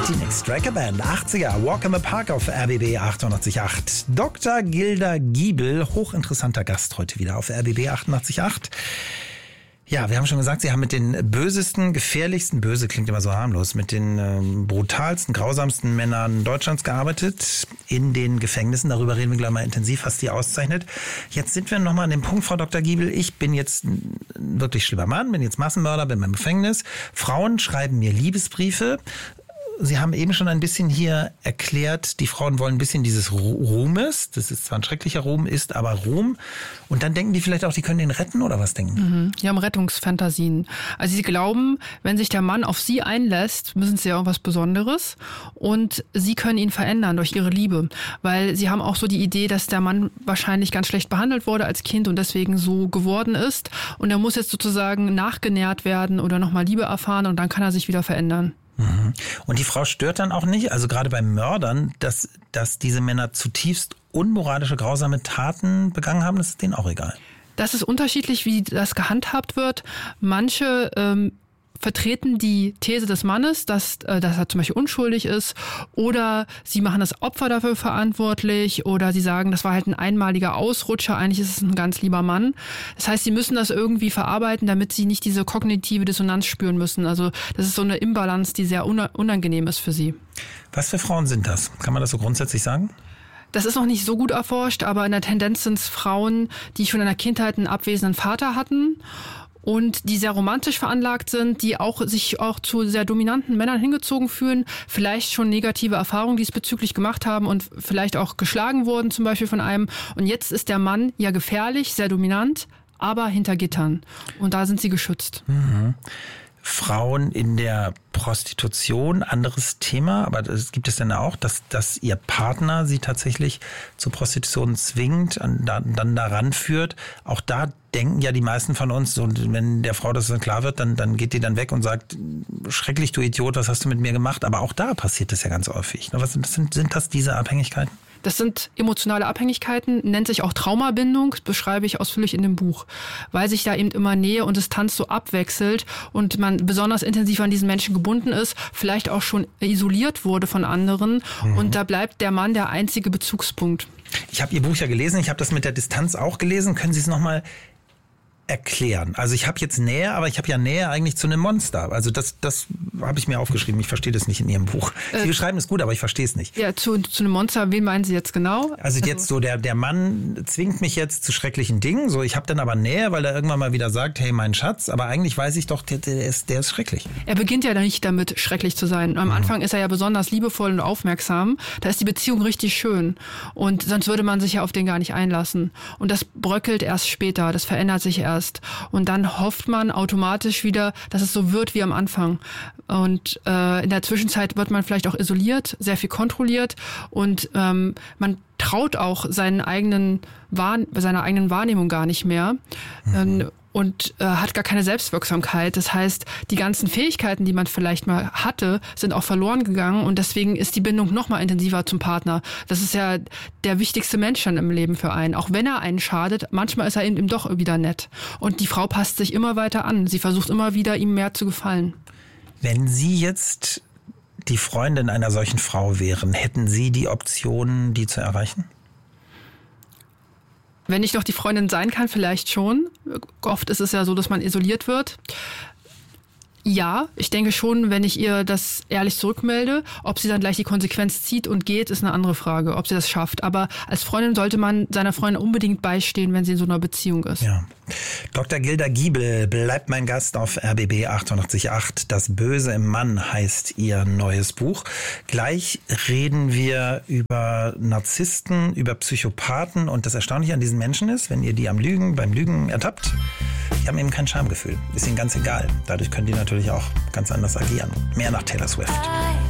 Die Next Tracker Band, 80er, Walk in the Park auf RBB 88.8. Dr. Gilda Giebel, hochinteressanter Gast heute wieder auf RBB 88.8. Ja, wir haben schon gesagt, Sie haben mit den bösesten, gefährlichsten, böse klingt immer so harmlos, mit den brutalsten, grausamsten Männern Deutschlands gearbeitet, in den Gefängnissen. Darüber reden wir gleich mal intensiv, was die auszeichnet. Jetzt sind wir nochmal an dem Punkt, Frau Dr. Giebel, ich bin jetzt ein wirklich schlimmer Mann, bin jetzt Massenmörder, bin im Gefängnis. Frauen schreiben mir Liebesbriefe. Sie haben eben schon ein bisschen hier erklärt, die Frauen wollen ein bisschen dieses Ruhmes. Das ist zwar ein schrecklicher Ruhm, ist aber Ruhm. Und dann denken die vielleicht auch, die können den retten oder was denken die? Die haben Rettungsfantasien. Also sie glauben, wenn sich der Mann auf sie einlässt, müssen sie ja irgendwas Besonderes. Und sie können ihn verändern durch ihre Liebe. Weil sie haben auch so die Idee, dass der Mann wahrscheinlich ganz schlecht behandelt wurde als Kind und deswegen so geworden ist. Und er muss jetzt sozusagen nachgenährt werden oder nochmal Liebe erfahren und dann kann er sich wieder verändern. Und die Frau stört dann auch nicht, also gerade bei Mördern, dass diese Männer zutiefst unmoralische, grausame Taten begangen haben, das ist denen auch egal. Das ist unterschiedlich, wie das gehandhabt wird. Manche vertreten die These des Mannes, dass er zum Beispiel unschuldig ist, oder sie machen das Opfer dafür verantwortlich, oder sie sagen, das war halt ein einmaliger Ausrutscher, eigentlich ist es ein ganz lieber Mann. Das heißt, sie müssen das irgendwie verarbeiten, damit sie nicht diese kognitive Dissonanz spüren müssen. Also das ist so eine Imbalance, die sehr unangenehm ist für sie. Was für Frauen sind das? Kann man das so grundsätzlich sagen? Das ist noch nicht so gut erforscht, aber in der Tendenz sind es Frauen, die schon in der Kindheit einen abwesenden Vater hatten und die sehr romantisch veranlagt sind, die sich auch zu sehr dominanten Männern hingezogen fühlen, vielleicht schon negative Erfahrungen diesbezüglich gemacht haben und vielleicht auch geschlagen wurden, zum Beispiel von einem. Und jetzt ist der Mann ja gefährlich, sehr dominant, aber hinter Gittern. Und da sind sie geschützt. Frauen in der Prostitution, anderes Thema, aber das gibt es denn auch, dass ihr Partner sie tatsächlich zur Prostitution zwingt und dann daran führt. Auch da denken ja die meisten von uns, so, wenn der Frau das dann klar wird, dann geht die dann weg und sagt, schrecklich, du Idiot, was hast du mit mir gemacht? Aber auch da passiert das ja ganz häufig. Sind das diese Abhängigkeiten? Das sind emotionale Abhängigkeiten, nennt sich auch Traumabindung, beschreibe ich ausführlich in dem Buch, weil sich da eben immer Nähe und Distanz so abwechselt und man besonders intensiv an diesen Menschen gebunden ist, vielleicht auch schon isoliert wurde von anderen und da bleibt der Mann der einzige Bezugspunkt. Ich habe Ihr Buch ja gelesen, ich habe das mit der Distanz auch gelesen. Können Sie es nochmal erklären? Also ich habe jetzt Nähe, aber ich habe ja Nähe eigentlich zu einem Monster. Also das habe ich mir aufgeschrieben. Ich verstehe das nicht in Ihrem Buch. Sie beschreiben es gut, aber ich verstehe es nicht. Ja, zu einem Monster, wen meinen Sie jetzt genau? Also jetzt so, der Mann zwingt mich jetzt zu schrecklichen Dingen. So, ich habe dann aber Nähe, weil er irgendwann mal wieder sagt, hey, mein Schatz, aber eigentlich weiß ich doch, der ist schrecklich. Er beginnt ja nicht damit, schrecklich zu sein. Am Anfang ist er ja besonders liebevoll und aufmerksam. Da ist die Beziehung richtig schön. Und sonst würde man sich ja auf den gar nicht einlassen. Und das bröckelt erst später, das verändert sich erst. Und dann hofft man automatisch wieder, dass es so wird wie am Anfang. Und in der Zwischenzeit wird man vielleicht auch isoliert, sehr viel kontrolliert und man traut auch seiner eigenen Wahrnehmung gar nicht mehr. Und hat gar keine Selbstwirksamkeit. Das heißt, die ganzen Fähigkeiten, die man vielleicht mal hatte, sind auch verloren gegangen und deswegen ist die Bindung noch mal intensiver zum Partner. Das ist ja der wichtigste Mensch dann im Leben für einen. Auch wenn er einen schadet, manchmal ist er ihm doch wieder nett. Und die Frau passt sich immer weiter an. Sie versucht immer wieder, ihm mehr zu gefallen. Wenn Sie jetzt die Freundin einer solchen Frau wären, hätten Sie die Option, die zu erreichen? Wenn ich noch die Freundin sein kann, vielleicht schon. Oft ist es ja so, dass man isoliert wird. Ja, ich denke schon, wenn ich ihr das ehrlich zurückmelde. Ob sie dann gleich die Konsequenz zieht und geht, ist eine andere Frage, ob sie das schafft. Aber als Freundin sollte man seiner Freundin unbedingt beistehen, wenn sie in so einer Beziehung ist. Ja. Dr. Gilda Giebel bleibt mein Gast auf RBB 88.8. Das Böse im Mann heißt ihr neues Buch. Gleich reden wir über Narzissten, über Psychopathen. Und das Erstaunliche an diesen Menschen ist, wenn ihr die beim Lügen ertappt, die haben eben kein Schamgefühl. Ist ihnen ganz egal. Dadurch können die natürlich auch ganz anders agieren. Mehr nach Taylor Swift.